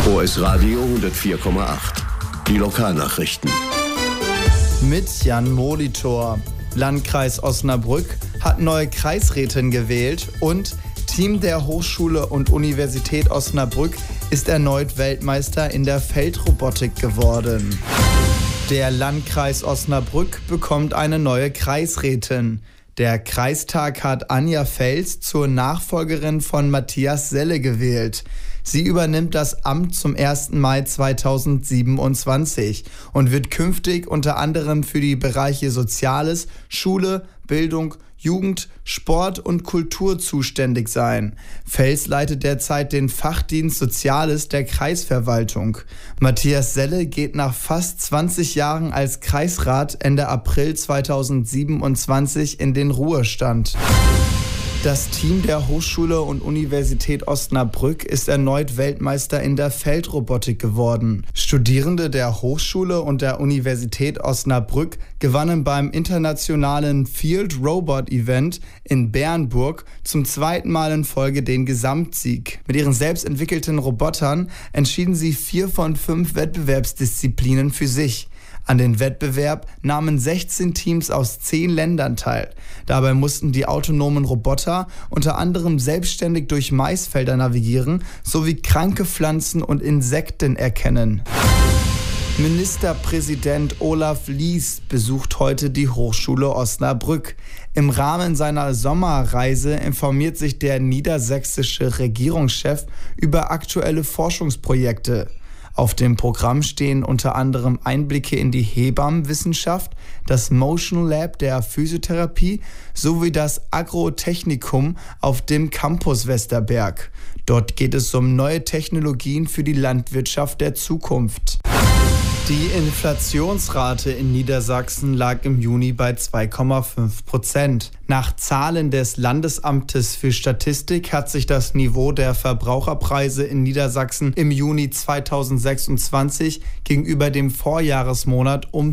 OS Radio 104,8. Die Lokalnachrichten. Mit Jan Molitor. Landkreis Osnabrück hat neue Kreisrätin gewählt und Team der Hochschule und Universität Osnabrück ist erneut Weltmeister in der Feldrobotik geworden. Der Landkreis Osnabrück bekommt eine neue Kreisrätin. Der Kreistag hat Anja Fels zur Nachfolgerin von Matthias Selle gewählt. Sie übernimmt das Amt zum 1. Mai 2027 und wird künftig unter anderem für die Bereiche Soziales, Schule, Bildung, Jugend, Sport und Kultur zuständig sein. Fels leitet derzeit den Fachdienst Soziales der Kreisverwaltung. Matthias Selle geht nach fast 20 Jahren als Kreisrat Ende April 2027 in den Ruhestand. Das Team der Hochschule und Universität Osnabrück ist erneut Weltmeister in der Feldrobotik geworden. Studierende der Hochschule und der Universität Osnabrück gewannen beim internationalen Field Robot Event in Bernburg zum zweiten Mal in Folge den Gesamtsieg. Mit ihren selbst entwickelten Robotern entschieden sie 4 von 5 Wettbewerbsdisziplinen für sich. An den Wettbewerb nahmen 16 Teams aus 10 Ländern teil. Dabei mussten die autonomen Roboter unter anderem selbstständig durch Maisfelder navigieren sowie kranke Pflanzen und Insekten erkennen. Ministerpräsident Olaf Lies besucht heute die Hochschule Osnabrück. Im Rahmen seiner Sommerreise informiert sich der niedersächsische Regierungschef über aktuelle Forschungsprojekte. Auf dem Programm stehen unter anderem Einblicke in die Hebammenwissenschaft, das Motion Lab der Physiotherapie sowie das Agrotechnikum auf dem Campus Westerberg. Dort geht es um neue Technologien für die Landwirtschaft der Zukunft. Die Inflationsrate in Niedersachsen lag im Juni bei 2,5%. Nach Zahlen des Landesamtes für Statistik hat sich das Niveau der Verbraucherpreise in Niedersachsen im Juni 2026 gegenüber dem Vorjahresmonat um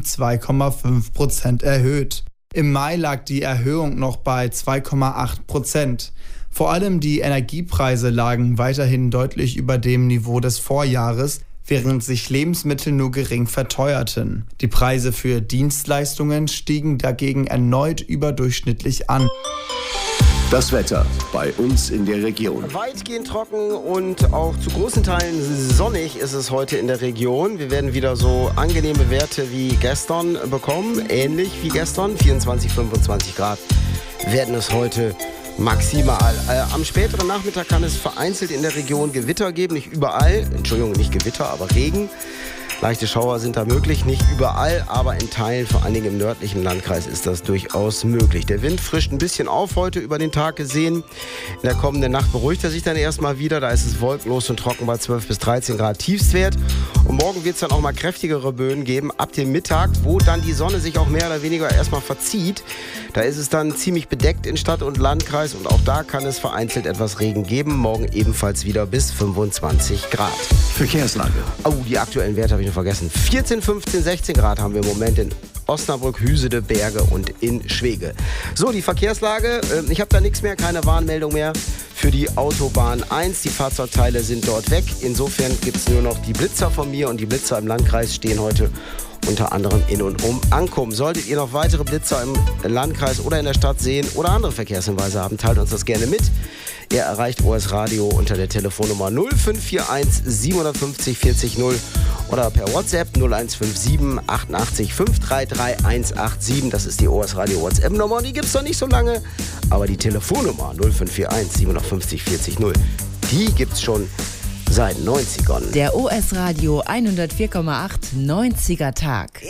2,5% erhöht. Im Mai lag die Erhöhung noch bei 2,8%. Vor allem die Energiepreise lagen weiterhin deutlich über dem Niveau des Vorjahres, während sich Lebensmittel nur gering verteuerten. Die Preise für Dienstleistungen stiegen dagegen erneut überdurchschnittlich an. Das Wetter bei uns in der Region. Weitgehend trocken und auch zu großen Teilen sonnig ist es heute in der Region. Wir werden wieder so angenehme Werte wie gestern bekommen, ähnlich wie gestern, 24, 25 Grad werden es heute maximal. Am späteren Nachmittag kann es vereinzelt in der Region Gewitter geben, nicht überall, nicht Gewitter, aber Regen. Leichte Schauer sind da möglich, nicht überall, aber in Teilen, vor allen Dingen im nördlichen Landkreis, ist das durchaus möglich. Der Wind frischt ein bisschen auf heute über den Tag gesehen. In der kommenden Nacht beruhigt er sich dann erstmal wieder. Da ist es wolkenlos und trocken bei 12 bis 13 Grad Tiefstwert. Und morgen wird es dann auch mal kräftigere Böen geben ab dem Mittag, wo dann die Sonne sich auch mehr oder weniger erstmal verzieht. Da ist es dann ziemlich bedeckt in Stadt und Landkreis und auch da kann es vereinzelt etwas Regen geben. Morgen ebenfalls wieder bis 25 Grad. Verkehrslage. Oh, die aktuellen Werte habe ich noch vergessen. 14, 15, 16 Grad haben wir im Moment in Osnabrück, Hüsede, Berge und in Schwege. So, die Verkehrslage. Ich habe da nichts mehr, keine Warnmeldung mehr für die Autobahn 1. Die Fahrzeugteile sind dort weg. Insofern gibt es nur noch die Blitzer von mir und die Blitzer im Landkreis stehen heute unter anderem in und um Ankum. Solltet ihr noch weitere Blitzer im Landkreis oder in der Stadt sehen oder andere Verkehrshinweise haben, teilt uns das gerne mit. Ihr erreicht OS Radio unter der Telefonnummer 0541 750 40 0 oder per WhatsApp 0157 88 533 187. Das ist die OS Radio WhatsApp-Nummer. Die gibt es noch nicht so lange, aber die Telefonnummer 0541 750 40 0, die gibt es schon seit 90ern. Der OS Radio 104,8 90er Tag.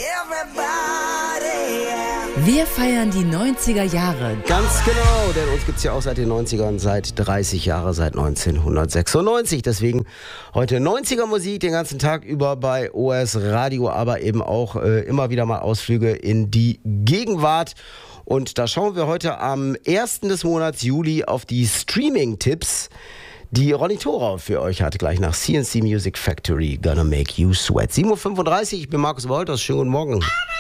Wir feiern die 90er Jahre. Ganz genau, denn uns gibt es ja auch seit den 90ern, seit 30 Jahren, seit 1996. Deswegen heute 90er Musik den ganzen Tag über bei OS Radio, aber eben auch immer wieder mal Ausflüge in die Gegenwart. Und da schauen wir heute am 1. des Monats Juli auf die Streaming-Tipps, die Ronny Thorau für euch hat, gleich nach CNC Music Factory, Gonna Make You Sweat. 7.35 Uhr, ich bin Markus Wolters, schönen guten Morgen.